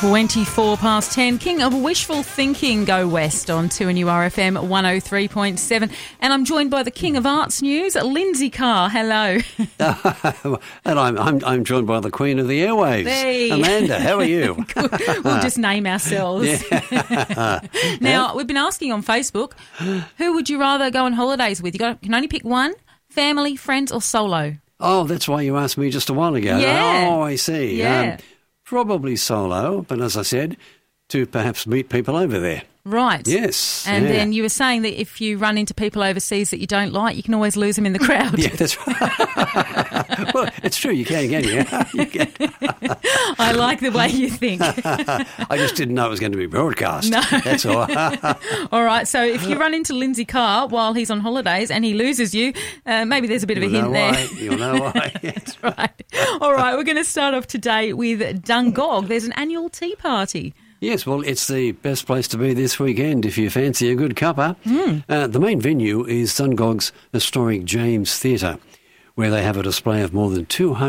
24 past 10. King of Wishful Thinking, Go West on 2NURFM 103.7. And I'm joined by the King of Arts News, Lindsay Carr. Hello. And I'm joined by the Queen of the Airwaves, Hey. Amanda. How are you? We'll just name ourselves. Yeah. Now, we've been asking on Facebook, who would you rather go on holidays with? You can only pick one, family, friends or solo? Oh, that's why you asked me just a while ago. Yeah. Oh, I see. Yeah. Probably solo, but as I said, to perhaps meet people over there. Right. Yes. And yeah. then you were saying that if you run into people overseas that you don't like, you can always lose them in the crowd. Yeah, that's right. Well, it's true. You can you? You can. I like the way you think. I just didn't know it was going to be broadcast. No. That's all. All right, so if you run into Lindsay Carr while he's on holidays and he loses you, maybe there's a bit of a hint there. You'll know why. That's right. All right, we're going to start off today with Dungog. There's an annual tea party. Yes, well, it's the best place to be this weekend if you fancy a good cuppa. The main venue is Dungog's historic James Theatre, where they have a display of more than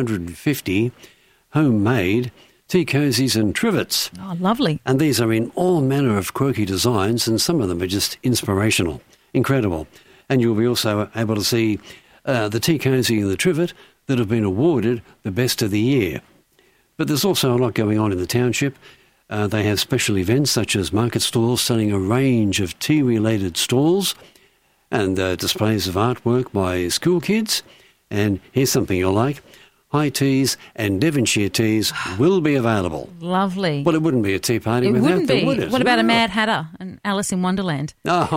250 homemade tea cosies and trivets. Oh, lovely. And these are in all manner of quirky designs, and some of them are just inspirational. Incredible. And you'll be also able to see the tea cosy and the trivet that have been awarded the best of the year. But there's also a lot going on in the township. They have special events such as market stalls selling a range of tea-related stalls and displays of artwork by school kids. And here's something you'll like. High teas and Devonshire teas will be available. Lovely. Well, it wouldn't be a tea party It without wouldn't them, be. would it? What about a No. Mad Hatter and Alice in Wonderland? Oh,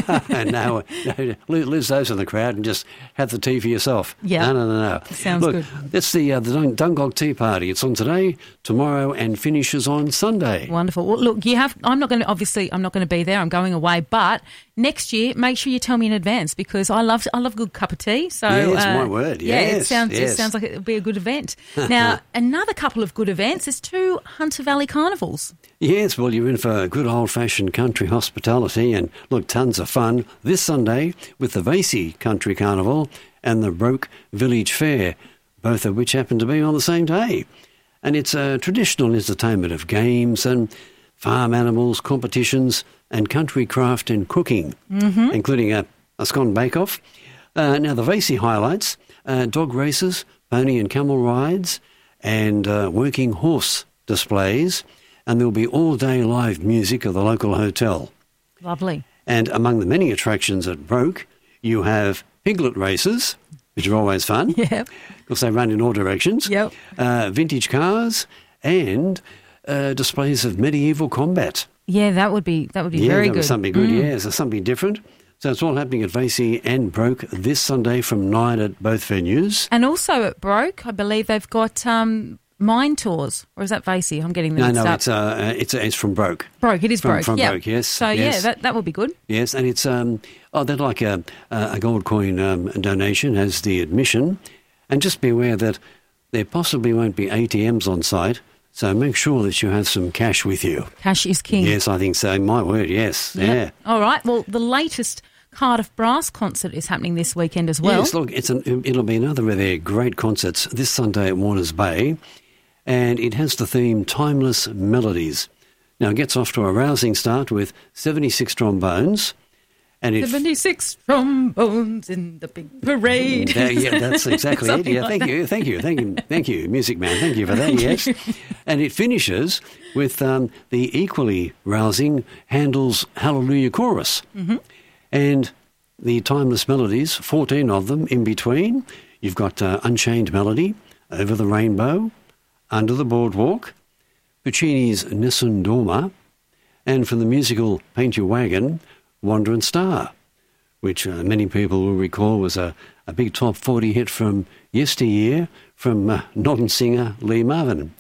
no. Lose those in the crowd and just have the tea for yourself. Yeah. No. Sounds Look, good. That's the Dungog Tea Party. It's on today, tomorrow, and finishes on Sunday. Wonderful. Well, look, I'm not going to be there. I'm going away. But next year, make sure you tell me in advance because I love a good cup of tea. So Yes, my word. Yeah, Yes, it sounds like it would be a good event. Now, another couple of good events is 2 Hunter Valley Carnivals. Yes, well, you're in for good old-fashioned country hospitality and, look, tons of fun this Sunday with the Vasey Country Carnival and the Broke Village Fair, both of which happen to be on the same day. And it's a traditional entertainment of games and farm animals, competitions and country craft and cooking, including a scone bake-off. Now, the Vasey highlights, dog races, pony and camel rides and working horse displays, and there'll be all-day live music at the local hotel. Lovely. And among the many attractions at Broke, you have piglet races, which are always fun. Yeah. Because they run in all directions. Yep. Vintage cars and displays of medieval combat. Yeah, that would be very good. Was something good, yeah. So something different. So it's all happening at Vasey and Broke this Sunday from 9 at both venues. And also at Broke, I believe they've got mine tours, or is that Vasey? I'm getting them mixed up. It's from Broke. Broke, it is Broke. From yep. Broke, yes. So yes. yeah, that would be good. Yes, and it's they'd like a gold coin donation as the admission, and just be aware that there possibly won't be ATMs on site, so make sure that you have some cash with you. Cash is king. Yes, I think so. My word, yes. Yep. Yeah. All right. Well, the latest Cardiff Brass concert is happening this weekend as well. Yes, look, it'll be another of their great concerts this Sunday at Warners Bay, and it has the theme Timeless Melodies. Now, it gets off to a rousing start with 76 trombones. And 76 trombones in the big parade. Yeah, that's exactly it. Yeah, like thank you, Music Man. Thank you for that, yes. And it finishes with the equally rousing Handel's Hallelujah Chorus. Mm-hmm. And the Timeless Melodies, 14 of them in between. You've got Unchained Melody, Over the Rainbow, Under the Boardwalk, Puccini's Nessun Dorma, and from the musical Paint Your Wagon, Wandering Star, which many people will recall was a big top 40 hit from yesteryear from non-singer Lee Marvin.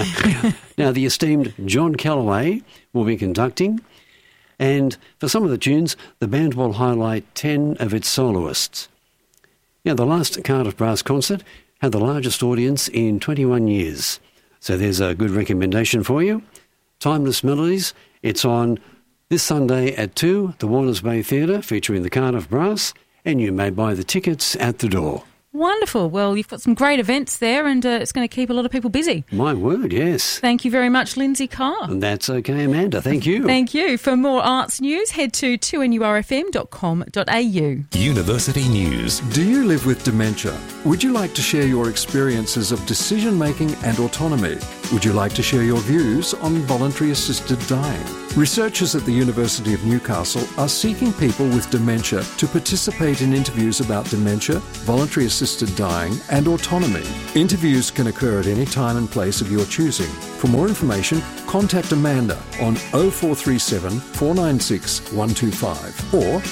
Now, the esteemed John Calloway will be conducting, and for some of the tunes, the band will highlight 10 of its soloists. Now, the last Cardiff Brass concert had the largest audience in 21 years, so there's a good recommendation for you. Timeless Melodies, it's on this Sunday at 2 at the Warners Bay Theatre featuring the Cardiff Brass, and you may buy the tickets at the door. Wonderful. Well, you've got some great events there, and it's going to keep a lot of people busy. My word, yes. Thank you very much, Lindsay Carr. And that's okay, Amanda. Thank you. Thank you. For more arts news, head to 2NURFM.com.au. University News. Do you live with dementia? Would you like to share your experiences of decision-making and autonomy? Would you like to share your views on voluntary assisted dying? Researchers at the University of Newcastle are seeking people with dementia to participate in interviews about dementia, voluntary assisted dying and autonomy. Interviews can occur at any time and place of your choosing. For more information, contact Amanda on 0437 496 125 or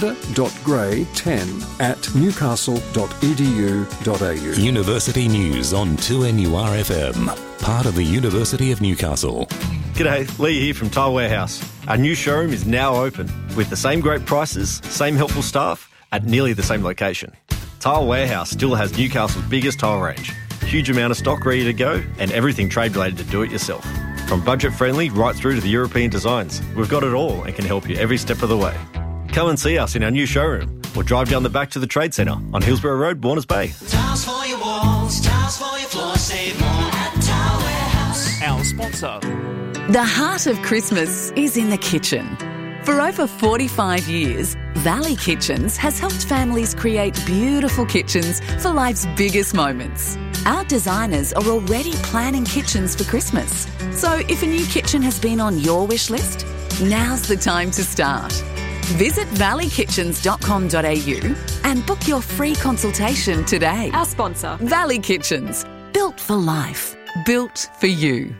amanda.gray10@newcastle.edu.au. University News on 2NURFM. Part of the University of Newcastle. G'day, Lee here from Tile Warehouse. Our new showroom is now open with the same great prices, same helpful staff at nearly the same location. Tile Warehouse still has Newcastle's biggest tile range, huge amount of stock ready to go and everything trade related to do it yourself. From budget friendly right through to the European designs, we've got it all and can help you every step of the way. Come and see us in our new showroom or drive down the back to the Trade Centre on Hillsborough Road, Warners Bay. Tiles for your walls, tiles for your floors, save more at Tile Warehouse. Our sponsor. The heart of Christmas is in the kitchen. For over 45 years, Valley Kitchens has helped families create beautiful kitchens for life's biggest moments. Our designers are already planning kitchens for Christmas. So if a new kitchen has been on your wish list, now's the time to start. Visit valleykitchens.com.au and book your free consultation today. Our sponsor. Valley Kitchens. Built for life. Built for you.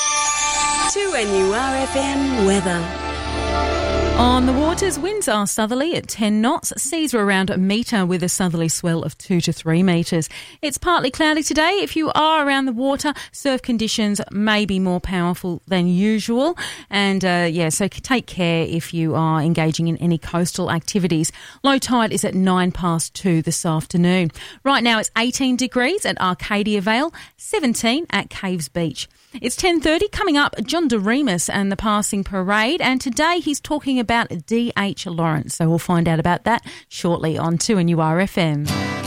2NURFM weather. On the waters, winds are southerly at 10 knots. Seas are around a metre with a southerly swell of 2 to 3 metres. It's partly cloudy today. If you are around the water, surf conditions may be more powerful than usual. And so take care if you are engaging in any coastal activities. Low tide is at 2:09 this afternoon. Right now it's 18 degrees at Arcadia Vale, 17 at Caves Beach. It's 10:30. Coming up, John DeRemus and the Passing Parade. And today he's talking about D.H. Lawrence. So we'll find out about that shortly on 2NURFM.